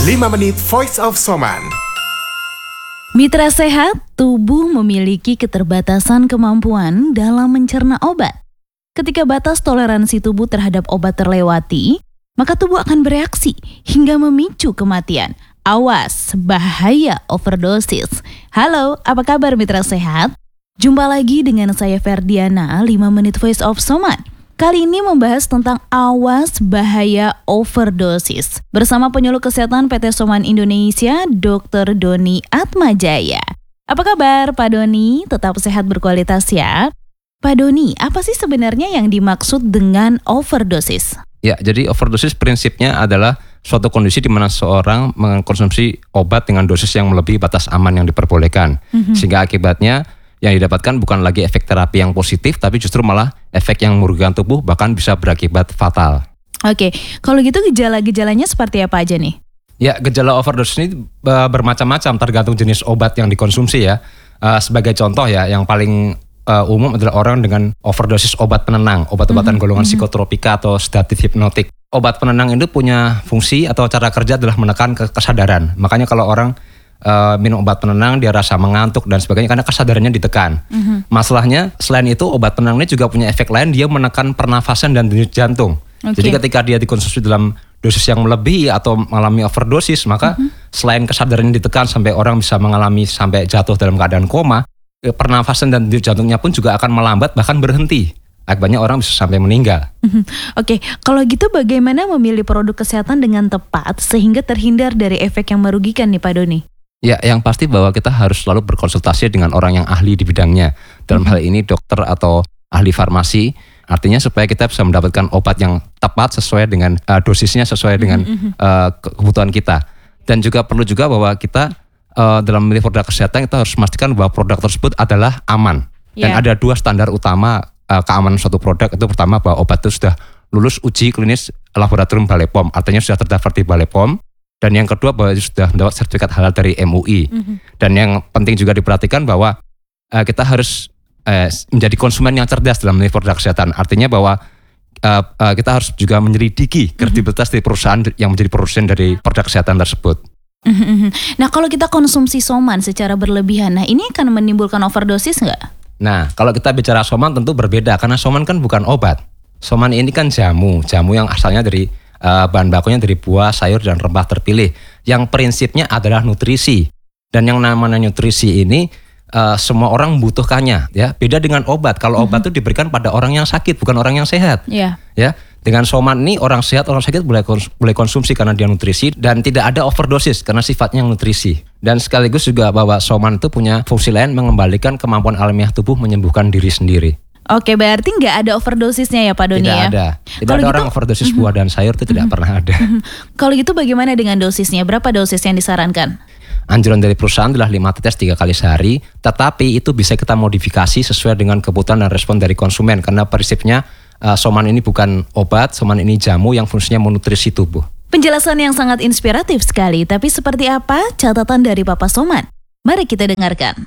5 menit Voice of Soman. Mitra sehat, tubuh memiliki keterbatasan kemampuan dalam mencerna obat. Ketika batas toleransi tubuh terhadap obat terlewati, maka tubuh akan bereaksi hingga memicu kematian. Awas, bahaya overdosis. Halo, apa kabar mitra sehat? Jumpa lagi dengan saya Ferdiana, 5 menit Voice of Soman. Kali ini membahas tentang awas bahaya overdosis. Bersama penyuluh kesehatan PT Soman Indonesia, Dr. Doni Atmajaya. Apa kabar Pak Doni? Tetap sehat berkualitas ya. Pak Doni, apa sih sebenarnya yang dimaksud dengan overdosis? Ya, jadi overdosis prinsipnya adalah suatu kondisi di mana seorang mengkonsumsi obat dengan dosis yang melebihi batas aman yang diperbolehkan. Sehingga akibatnya yang didapatkan bukan lagi efek terapi yang positif, tapi justru malah efek yang merugikan tubuh, bahkan bisa berakibat fatal. Oke, kalau gitu gejala-gejalanya seperti apa aja nih? Ya, gejala overdosis ini bermacam-macam tergantung jenis obat yang dikonsumsi ya. Sebagai contoh ya, yang paling umum adalah orang dengan overdosis obat penenang, obat-obatan golongan psikotropika atau sedatif hipnotik. Obat penenang itu punya fungsi atau cara kerja adalah menekan kesadaran. Makanya kalau orang minum obat penenang dia rasa mengantuk dan sebagainya karena kesadarannya ditekan. Masalahnya selain itu obat penenang ini juga punya efek lain, dia menekan pernafasan dan denyut jantung. Jadi ketika dia dikonsumsi dalam dosis yang melebihi atau mengalami overdosis, maka selain kesadarannya ditekan sampai orang bisa mengalami sampai jatuh dalam keadaan koma, pernafasan dan denyut jantungnya pun juga akan melambat bahkan berhenti. Akibatnya orang bisa sampai meninggal. Oke, kalau gitu bagaimana memilih produk kesehatan dengan tepat sehingga terhindar dari efek yang merugikan nih Pak Doni? Ya, yang pasti bahwa kita harus selalu berkonsultasi dengan orang yang ahli di bidangnya. Dalam hal ini dokter atau ahli farmasi. Artinya supaya kita bisa mendapatkan obat yang tepat sesuai dengan dosisnya, sesuai dengan kebutuhan kita. Dan juga perlu juga bahwa kita dalam memilih produk kesehatan kita harus memastikan bahwa produk tersebut adalah aman. Dan ada 2 standar utama keamanan suatu produk. Itu pertama bahwa obat itu sudah lulus uji klinis laboratorium Balai POM, artinya sudah terdaftar di Balai POM. Dan yang kedua bahwa sudah mendapat sertifikat halal dari MUI. Dan yang penting juga diperhatikan bahwa kita harus menjadi konsumen yang cerdas dalam memilih produk kesehatan. Artinya bahwa kita harus juga menyelidiki kredibilitas dari perusahaan yang menjadi produsen dari produk kesehatan tersebut. Nah, kalau kita konsumsi Soman secara berlebihan, nah ini akan menimbulkan overdosis nggak? Nah, kalau kita bicara Soman tentu berbeda karena Soman kan bukan obat. Soman ini kan jamu yang asalnya dari bahan bakunya dari buah, sayur, dan rempah terpilih. Yang prinsipnya adalah nutrisi. Dan yang namanya nutrisi ini semua orang membutuhkannya. Ya, beda dengan obat. Kalau obat itu diberikan pada orang yang sakit, bukan orang yang sehat. Ya, dengan Soman ini orang sehat, orang sakit boleh konsumsi karena dia nutrisi dan tidak ada overdosis karena sifatnya nutrisi. Dan sekaligus juga bahwa Soman itu punya fungsi lain mengembalikan kemampuan alamiah tubuh menyembuhkan diri sendiri. Oke, berarti nggak ada overdosisnya ya Pak Doni ya? Tidak ada orang overdosis buah dan sayur itu tidak pernah ada. Kalau gitu bagaimana dengan dosisnya? Berapa dosis yang disarankan? Anjuran dari perusahaan adalah 5 tetes 3 kali sehari, tetapi itu bisa kita modifikasi sesuai dengan kebutuhan dan respon dari konsumen. Karena prinsipnya Soman ini bukan obat, Soman ini jamu yang fungsinya menutrisi tubuh. Penjelasan yang sangat inspiratif sekali, tapi seperti apa catatan dari Papa Soman? Mari kita dengarkan.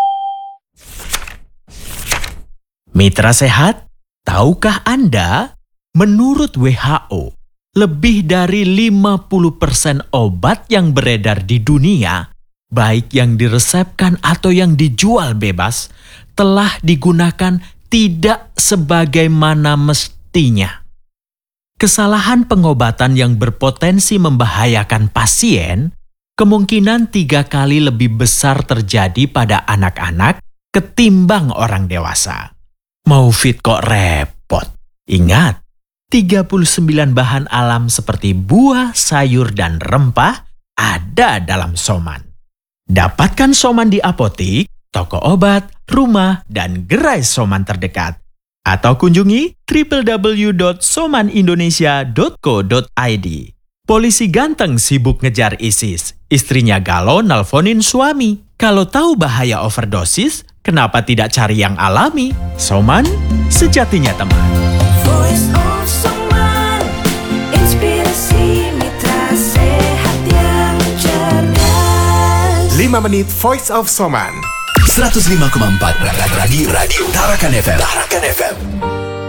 Mitra sehat, tahukah Anda? Menurut WHO, lebih dari 50% obat yang beredar di dunia, baik yang diresepkan atau yang dijual bebas, telah digunakan tidak sebagaimana mestinya. Kesalahan pengobatan yang berpotensi membahayakan pasien kemungkinan 3 kali lebih besar terjadi pada anak-anak ketimbang orang dewasa. Mau fit kok repot. Ingat, 39 bahan alam seperti buah, sayur, dan rempah ada dalam Soman. Dapatkan Soman di apotik, toko obat, rumah, dan gerai Soman terdekat. Atau kunjungi www.somanindonesia.co.id. Polisi ganteng sibuk ngejar ISIS. Istrinya galau nelponin suami. Kalau tahu bahaya overdosis, kenapa tidak cari yang alami? Soman, sejatinya teman. Voice of Soman, inspirasi mitra sehat yang cerdas. 5 menit Voice of Soman. 105,4 Radio Tarakan FM.